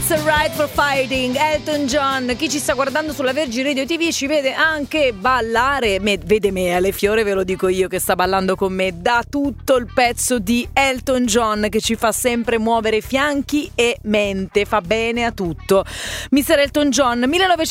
It's Right for Fighting, Elton John. Chi ci sta guardando sulla Virgin Radio TV ci vede anche ballare, vede me alle fiore, ve lo dico io che sta ballando con me, da tutto il pezzo di Elton John che ci fa sempre muovere fianchi e mente, fa bene a tutto. Mr. Elton John,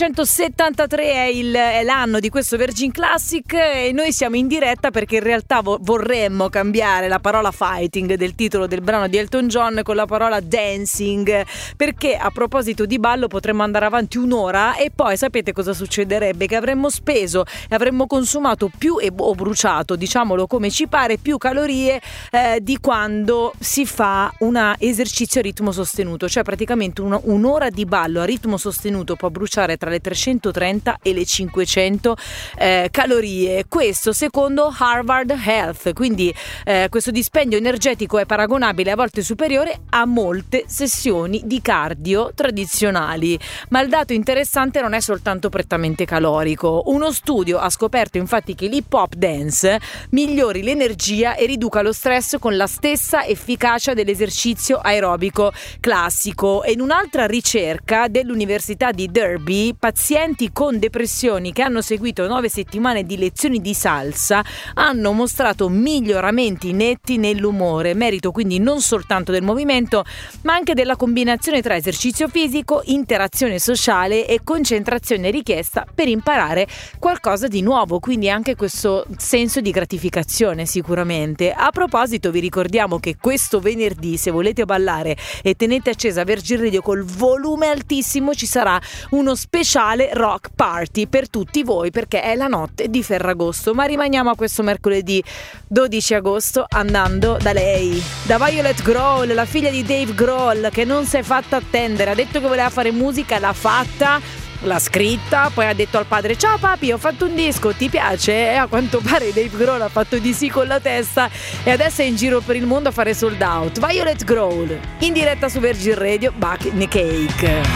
1973 è l'anno di questo Virgin Classic e noi siamo in diretta perché in realtà vorremmo cambiare la parola fighting del titolo del brano di Elton John con la parola dancing, perché a proposito di ballo potremmo andare avanti un'ora e poi sapete cosa succederebbe? Che avremmo speso e avremmo consumato più o bruciato, diciamolo come ci pare, più calorie di quando si fa un esercizio a ritmo sostenuto, cioè praticamente un'ora di ballo a ritmo sostenuto può bruciare tra le 330 e le 500 calorie, questo secondo Harvard Health, quindi questo dispendio energetico è paragonabile, a volte superiore, a molte sessioni di cardio tradizionali. Ma il dato interessante non è soltanto prettamente calorico. Uno studio ha scoperto infatti che l'hip hop dance migliori l'energia e riduca lo stress con la stessa efficacia dell'esercizio aerobico classico. E in un'altra ricerca dell'Università di Derby, pazienti con depressioni che hanno seguito 9 settimane di lezioni di salsa hanno mostrato miglioramenti netti nell'umore, merito quindi non soltanto del movimento ma anche della combinazione tra esercizio fisico, interazione sociale e concentrazione richiesta per imparare qualcosa di nuovo, quindi anche questo senso di gratificazione sicuramente. A proposito vi ricordiamo che questo venerdì, se volete ballare e tenete accesa Virgin Radio col volume altissimo, ci sarà uno speciale rock party per tutti voi perché è la notte di Ferragosto. Ma rimaniamo a questo mercoledì 12 agosto andando da lei, da Violet Grohl, la figlia di Dave Grohl, che non si è fatta attendere, ha detto che voleva fare musica, l'ha fatta, l'ha scritta, poi ha detto al padre: ciao papi, ho fatto un disco, ti piace? E a quanto pare Dave Grohl ha fatto di sì con la testa e adesso è in giro per il mondo a fare sold out. Violet Grohl in diretta su Virgin Radio, Back in the Cake.